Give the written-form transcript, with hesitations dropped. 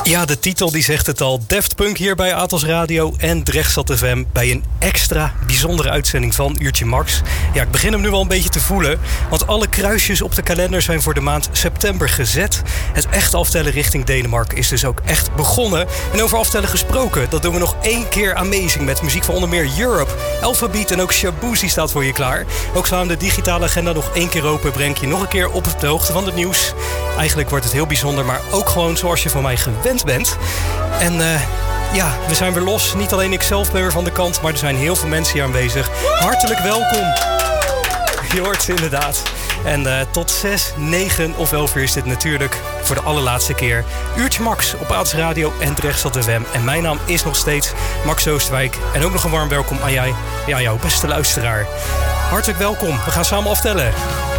Ja, de titel die zegt het al. Daft Punk hier bij Atos Radio en Drechtstad FM bij een extra bijzondere uitzending van Uurtje Max. Ja, ik begin hem nu al een beetje te voelen, want alle kruisjes op de kalender zijn voor de maand september gezet. Het echt aftellen richting Denemarken is dus ook echt begonnen. En over aftellen gesproken, dat doen we nog 1 keer Amazing met muziek van onder meer Europe, Alphabeat en ook Shaboozey staat voor je klaar. Ook slaan we de digitale agenda nog 1 keer open, breng je nog een keer op de hoogte van het nieuws. Eigenlijk wordt het heel bijzonder, maar ook gewoon zoals je van mij gewend bent. En ja, we zijn weer los. Niet alleen ik zelf ben weer van de kant, maar er zijn heel veel mensen hier aanwezig. Hartelijk welkom. Je hoort ze inderdaad. En tot 6, 9 of 11 uur is dit natuurlijk voor de allerlaatste keer Uurtje Max op Atos Radio en Drechtstad FM. En mijn naam is nog steeds Max Oosterwijk. En ook nog een warm welkom aan jij, ja, jouw beste luisteraar. Hartelijk welkom. We gaan samen aftellen.